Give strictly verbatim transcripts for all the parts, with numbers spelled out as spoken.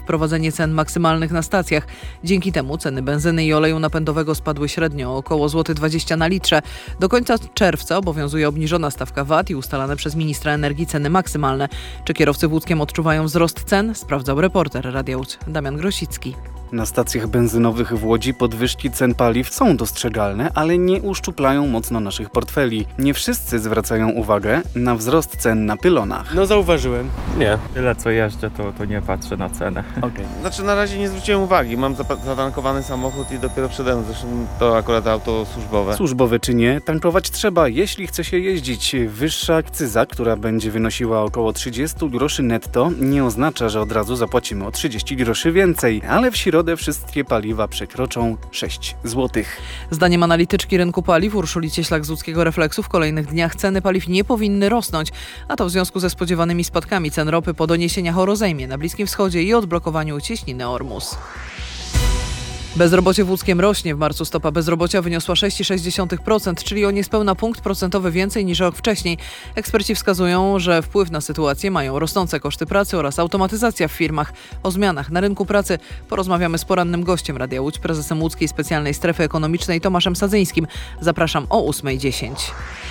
wprowadzenie cen maksymalnych na stacjach. Dzięki temu ceny benzyny i oleju napędowego spadły średnio o około złoty dwadzieścia na litrze. Do końca czerwca obowiązuje obniżona stawka V A T i ustalane przez ministra energii ceny maksymalne. Czy kierowcy w Łódzkiem odczuwają wzrost cen? Sprawdzał reporter Radia Łódź Damian Grosicki. Na stacjach benzynowych w Łodzi podwyżki cen paliw są dostrzegalne, ale nie uszczuplają mocno naszych portfeli. Nie wszyscy zwracają uwagę na wzrost cen na pylonach. No zauważyłem. Nie, tyle co jeżdżę, to, to nie patrzę na cenę. Okay. Znaczy na razie nie zwróciłem uwagi, mam zatankowany samochód i dopiero przede mną, zresztą to akurat auto służbowe. Służbowe czy nie, tankować trzeba, jeśli chce się jeździć. Wyższa akcyza, która będzie wynosiła około trzydzieści groszy netto, nie oznacza, że od razu zapłacimy o trzydzieści groszy więcej, ale w środę wszystkie paliwa przekroczą sześć złotych. Zdaniem analityczki rynku paliw Urszuli Cieślak z Łódzkiego Refleksu w kolejnych dniach ceny paliw nie powinny rosnąć, a to w związku ze spodziewanymi spadkami cen ropy po doniesieniach o rozejmie na Bliskim Wschodzie i odblokowaniu cieśniny Ormus. Bezrobocie w Łódzkiem rośnie. W marcu stopa bezrobocia wyniosła sześć przecinek sześć procent, czyli o niespełna punkt procentowy więcej niż rok wcześniej. Eksperci wskazują, że wpływ na sytuację mają rosnące koszty pracy oraz automatyzacja w firmach. O zmianach na rynku pracy porozmawiamy z porannym gościem Radia Łódź, prezesem Łódzkiej Specjalnej Strefy Ekonomicznej Tomaszem Sadzyńskim. Zapraszam o ósma dziesięć.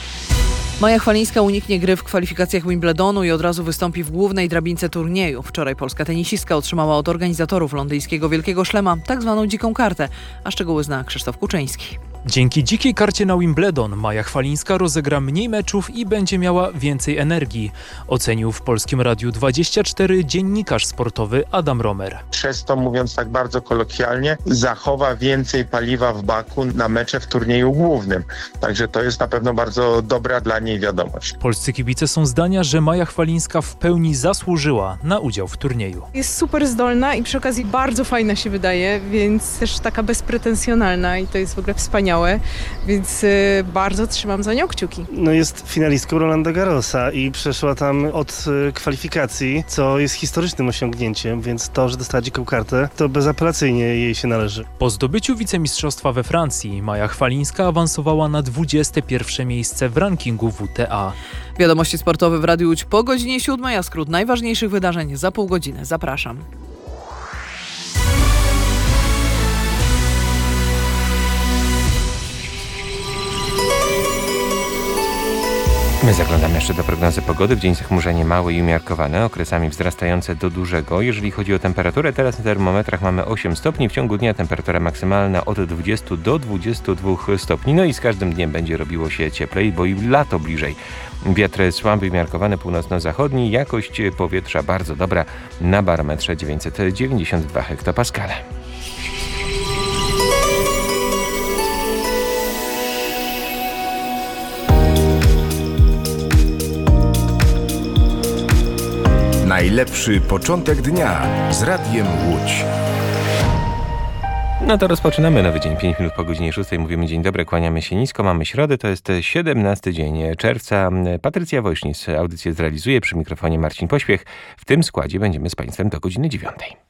Maja Chwalińska uniknie gry w kwalifikacjach Wimbledonu i od razu wystąpi w głównej drabince turnieju. Wczoraj polska tenisistka otrzymała od organizatorów londyńskiego Wielkiego Szlema tak zwaną dziką kartę, a szczegóły zna Krzysztof Kuczyński. Dzięki dzikiej karcie na Wimbledon Maja Chwalińska rozegra mniej meczów i będzie miała więcej energii. Ocenił w Polskim Radiu dwadzieścia cztery dziennikarz sportowy Adam Romer. Przez to, mówiąc tak bardzo kolokwialnie, zachowa więcej paliwa w baku na mecze w turnieju głównym. Także to jest na pewno bardzo dobra dla niej wiadomość. Polscy kibice są zdania, że Maja Chwalińska w pełni zasłużyła na udział w turnieju. Jest super zdolna i przy okazji bardzo fajna się wydaje, więc też taka bezpretensjonalna i to jest w ogóle wspaniałe. Więc y, bardzo trzymam za nią kciuki. No jest finalistką Rolanda Garrosa i przeszła tam od y, kwalifikacji, co jest historycznym osiągnięciem, więc to, że dostała dziką kartę, to bezapelacyjnie jej się należy. Po zdobyciu wicemistrzostwa we Francji Maja Chwalińska awansowała na dwudzieste pierwsze miejsce w rankingu W T A. Wiadomości sportowe w Radiu Łódź po godzinie siódmej, a skrót najważniejszych wydarzeń za pół godziny. Zapraszam. My zaglądamy jeszcze do prognozy pogody. W dzień zachmurzenie małe i umiarkowane, okresami wzrastające do dużego. Jeżeli chodzi o temperaturę, teraz na termometrach mamy osiem stopni. W ciągu dnia temperatura maksymalna od dwudziestu do dwudziestu dwóch stopni. No i z każdym dniem będzie robiło się cieplej, bo i lato bliżej. Wiatr słaby, umiarkowany, północno-zachodni. Jakość powietrza bardzo dobra na barometrze dziewięćset dziewięćdziesiąt dwa hektopaskale. Najlepszy początek dnia z Radiem Łódź. No to rozpoczynamy nowy dzień. pięć minut po godzinie szóstej mówimy dzień dobry, kłaniamy się nisko. Mamy środę, to jest siedemnasty dzień czerwca. Patrycja Woźnis audycję zrealizuje, przy mikrofonie Marcin Pośpiech. W tym składzie będziemy z Państwem do godziny dziewiątej.